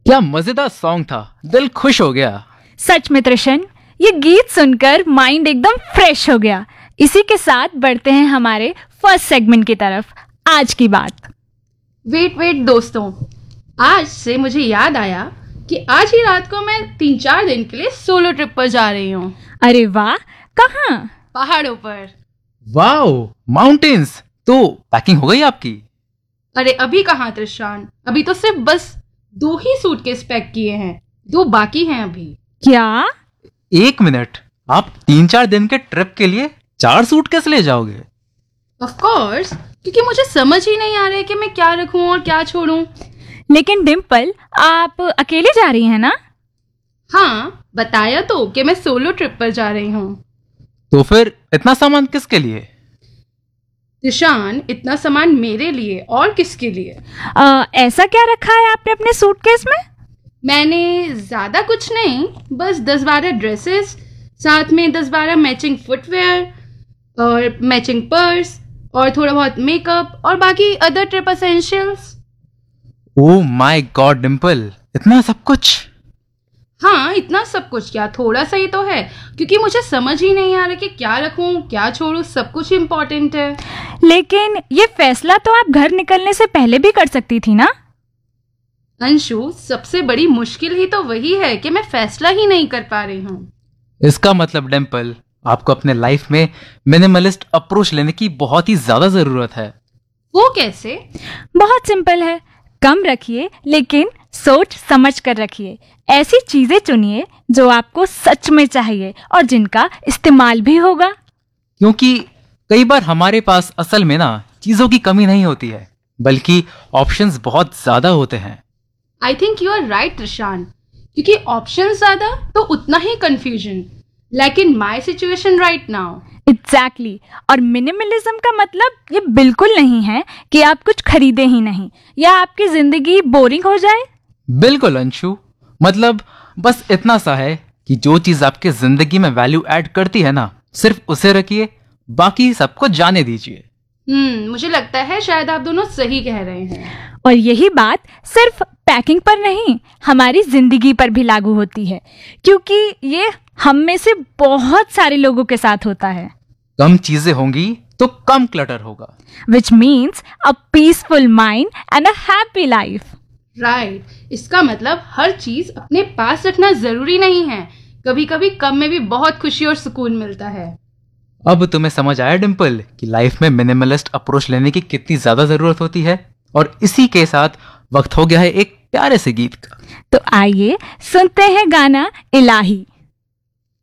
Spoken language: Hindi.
क्या मजेदार सॉन्ग था, दिल खुश हो गया। सच में त्रिशन, ये गीत सुनकर माइंड एकदम फ्रेश हो गया। इसी के साथ बढ़ते हैं हमारे फर्स्ट सेगमेंट की तरफ, आज की बात। वेट दोस्तों, आज से मुझे याद आया कि आज ही रात को मैं 3-4 दिन के लिए सोलो ट्रिप पर जा रही हूँ। अरे वाह, कहाँ? पहाड़ों पर। Wow, mountains. तो पैकिंग हो गई आपकी? अरे अभी कहाँ त्रिशान, अभी तो सिर्फ बस 2 ही सूटकेस पैक किए हैं, 2 बाकी हैं अभी। क्या? 1 मिनट, आप 3-4 दिन के ट्रिप के लिए 4 सूटकेस ले जाओगे? ऑफ कोर्स, क्योंकि मुझे समझ ही नहीं आ रहा है कि मैं क्या रखूं और क्या छोड़ूं। लेकिन डिम्पल, आप अकेले जा रही हैं ना? हाँ, बताया तो कि मैं सोलो ट्रिप पर जा रही हूँ। तो फिर इतना सामान किसके लिए? त्रिशान, इतना सामान मेरे लिए और किसके लिए? ऐसा क्या रखा है आपने अपने सूटकेस में? मैंने ज्यादा कुछ नहीं, बस 10-12 ड्रेसेस, साथ में 10-12 मैचिंग फुटवेयर और मैचिंग पर्स और थोड़ा बहुत मेकअप और बाकी other trip essentials. Oh my God Dimple, इतना सब कुछ? हाँ, इतना सब कुछ क्या, थोड़ा सा ही तो है, क्योंकि मुझे समझ ही नहीं आ रहा कि क्या रखूं क्या छोड़ूं, सब कुछ इम्पोर्टेंट है। लेकिन ये फैसला तो आप घर निकलने से पहले भी कर सकती थी ना? अंशु, सबसे बड़ी मुश्किल ही तो वही है कि मैं फैसला ही नहीं कर पा रही हूँ। इसका मतलब डिम्पल, आपको अपने लाइफ में मिनिमलिस्ट अप्रोच लेने की बहुत ही ज्यादा जरूरत है। वो कैसे? बहुत सिंपल है, कम रखिए लेकिन सोच समझ कर रखिए। ऐसी चीजें चुनिए जो आपको सच में चाहिए और जिनका इस्तेमाल भी होगा। क्योंकि कई बार हमारे पास असल में ना चीजों की कमी नहीं होती है, बल्कि ऑप्शंस बहुत ज्यादा होते हैं। I think you are right Trishan, क्योंकि ऑप्शन ज्यादा तो उतना ही confusion, like in my situation right now. Exactly. और मिनिमलिज्म का मतलब ये बिल्कुल नहीं है कि आप कुछ खरीदे ही नहीं या आपकी जिंदगी बोरिंग हो जाए। बिल्कुल अंशु, मतलब बस इतना सा है कि जो चीज आपके जिंदगी में वैल्यू ऐड करती है ना, सिर्फ उसे रखिए, बाकी सबको जाने दीजिए। मुझे लगता है शायद आप दोनों सही कह रहे हैं। और यही बात सिर्फ पैकिंग पर नहीं, हमारी जिंदगी पर भी लागू होती है, क्योंकि ये हम में से बहुत सारे लोगों के साथ होता है। कम चीजें होंगी तो कम क्लटर होगा, which means a peaceful mind and a happy life. Right, इसका मतलब हर चीज अपने पास रखना जरूरी नहीं है, कभी कभी कम में भी बहुत खुशी और सुकून मिलता है। अब तुम्हें समझ आया डिम्पल कि लाइफ में मिनिमलिस्ट अप्रोच लेने की कितनी ज्यादा जरूरत होती है। और इसी के साथ वक्त हो गया है एक प्यारे से गीत का। तो आइए सुनते हैं गाना इलाही।